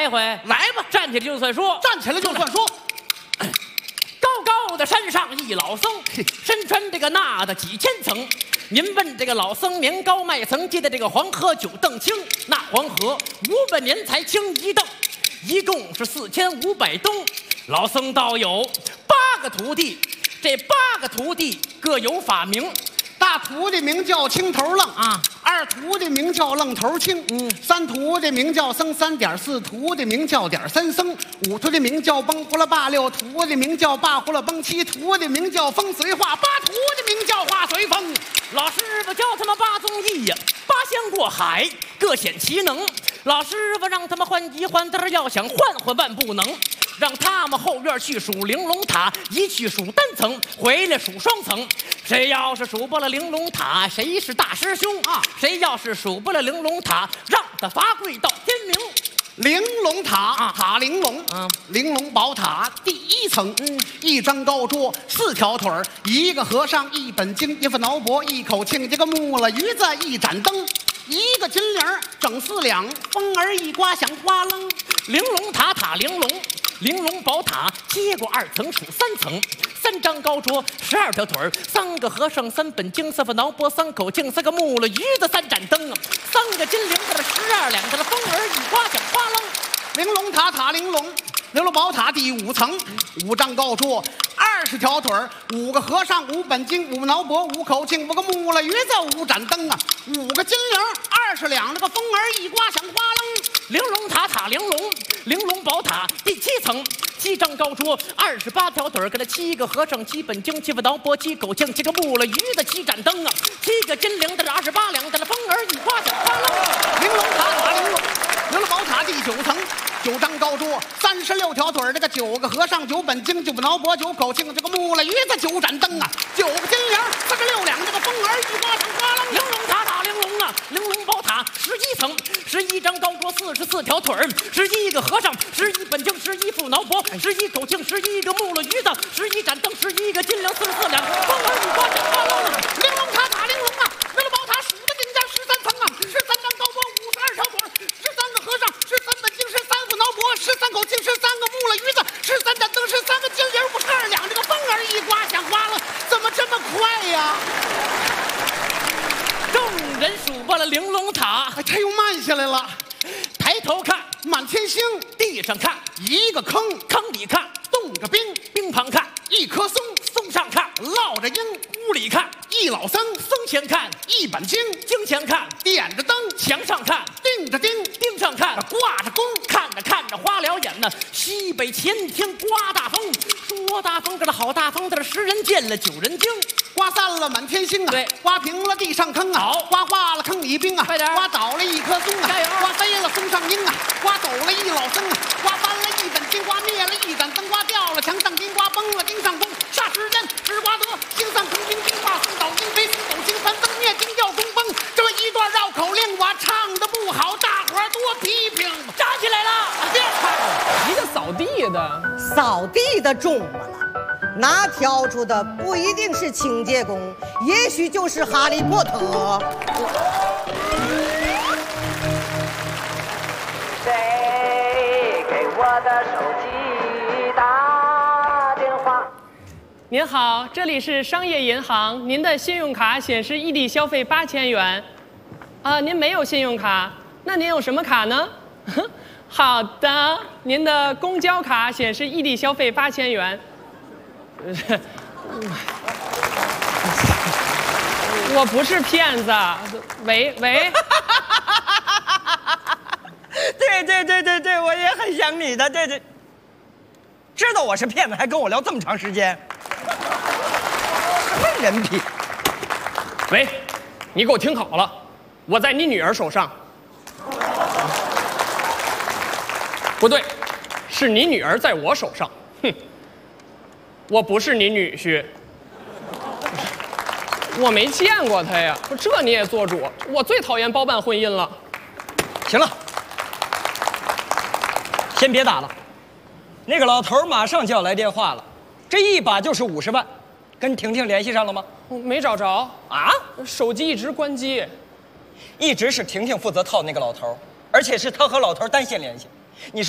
来一回， 来吧， 站起来就算说， 站起来就算说。 高高的山上一老僧，身穿这个那的几千层。您问这个老僧年高迈曾记的这个黄河九凳清，那黄河500年才清一凳，一共是4500冬。老僧道有8个徒弟，这8个徒弟各有法名。 大徒弟名叫青头愣啊， 二徒弟名叫愣头青，三徒弟名叫僧3点，四徒弟名叫点三僧，五徒弟名叫崩呼啦霸，六徒弟名叫霸呼啦崩，七徒弟名叫风随画，八徒弟名叫画随风。 老师傅教他们8宗艺呀，8仙过海，各显其能。老师傅让他们换衣换单，要想换万不能。让他们后院去数玲珑塔，一去数单层，回来数双层。谁要是数不了玲珑塔，谁是大师兄啊？谁要是数不了玲珑塔，让他罚跪到天明。 玲珑塔，塔玲珑，玲珑宝塔第1层，一张高桌，4条腿儿，一个和尚，一本经，一副挠脖，一口磬，一个木了鱼子，一盏灯，一个金铃整4两，风儿一刮响哗楞。 玲珑塔塔玲珑，玲珑宝塔接过2层数3层，3张高桌，12条腿儿，3个和尚，3本经，4副挠脖，3口磬，4个木了鱼子，3盏灯啊，3个金铃子，12两的风儿一刮响哗楞。 玲珑塔塔玲珑，玲珑宝塔第5层，5张高桌，20条腿儿，5个和尚，5本经，5挠脖，5口磬，5个木了鱼子，5盏灯啊，5个金铃，20两，那个风儿一刮响哗楞。 玲珑塔塔玲珑，玲珑宝塔第7层，7张高桌，28条腿儿，给了7个和尚，7本经，7副挠脖，7口磬，7个木了鱼子，7盏灯啊，7个金铃的28两的风儿一刮响哗楞。 玲珑塔塔玲珑，玲珑宝塔第9层，9张高桌，36条腿儿，这个9个和尚，9本经，9副挠脖，9口磬，这个木了鱼子，9盏灯啊，9个金铃，46两，这个风儿一刮响哗楞。 玲珑塔塔玲珑啊，玲珑宝塔11层，11张高桌，44条腿儿，11个和尚，11本经，11副挠脖，11口磬，11个木了鱼子，11盏灯，11个金铃，44两，风儿一刮响哗楞。 玲珑塔塔玲珑啊，玲珑宝塔数的顶尖13层啊，13张高桌，52条腿儿，13个和尚，13本经，13副挠脖，13口磬，13个木了鱼子，13盏灯，13个金铃，52两，这个风儿一刮响哗楞，怎么这么快呀？ 众人数罢了玲珑塔， 他又慢下来了。 抬头看满天星， 地上看一个坑， 坑里看冻着冰， 冰旁看一棵松， 松上看落着鹰， 屋里看一老僧， 僧前看一本经， 经前看点着灯， 墙上看钉着钉， 钉上看挂着弓， 看着看着花了眼呢。西北前天刮大风，说大风，这个好大风，这10人见了9人惊。 刮散了满天星啊， 对， 刮平了地上坑啊， 好， 刮化了坑里冰啊， 快点， 刮倒了一棵松啊， 加油， 刮飞了松上鹰啊，刮走了一老僧啊，刮翻了一本经，刮灭了一盏灯，刮掉了墙上钉，刮崩了钉上弓，霎时间直刮得星上空兵，兵挂四倒鹰飞，四斗星翻灯灭，钉掉弓崩。这么一段绕口令我唱的不好，大伙儿多批评。 站起来了， 一个扫地的， 扫地的中了，那挑出的不一定是清洁工，也许就是哈利波特。 谁给我的手机打电话？ 您好，这里是商业银行，您的信用卡显示异地消费8000元，您没有信用卡，那您有什么卡呢？好的，您的公交卡显示异地消费8000元。我不是骗子，喂。 对，我也很想你的，对，知道我是骗子还跟我聊这么长时间，什么人品？ 喂，你给我听好了，我在你女儿手上。不对，是你女儿在我手上。哼，我不是你女婿，我没见过他呀。这你也做主？我最讨厌包办婚姻了。 行了，先别打了，那个老头马上就要来电话了，这一把就是50万，跟婷婷联系上了吗？ 没找着啊，手机一直关机， 一直是婷婷负责套那个老头，而且是他和老头单线联系。你说。